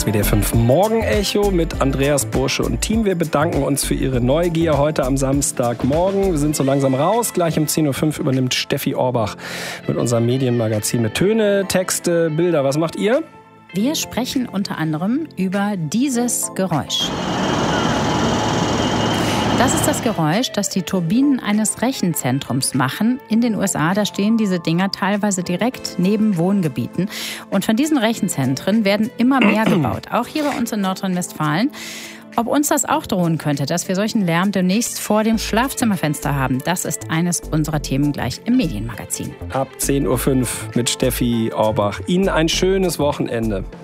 Das WDR 5 Morgen-Echo mit Andreas Bursche und Team. Wir bedanken uns für Ihre Neugier heute am Samstagmorgen. Wir sind so langsam raus. Gleich um 10.05 Uhr übernimmt Steffi Orbach mit unserem Medienmagazin mit Töne, Texte, Bilder. Was macht ihr? Wir sprechen unter anderem über dieses Geräusch. Das ist das Geräusch, das die Turbinen eines Rechenzentrums machen. In den USA, da stehen diese Dinger teilweise direkt neben Wohngebieten. Und von diesen Rechenzentren werden immer mehr gebaut, auch hier bei uns in Nordrhein-Westfalen. Ob uns das auch drohen könnte, dass wir solchen Lärm demnächst vor dem Schlafzimmerfenster haben, das ist eines unserer Themen gleich im Medienmagazin. Ab 10.05 Uhr mit Steffi Orbach. Ihnen ein schönes Wochenende.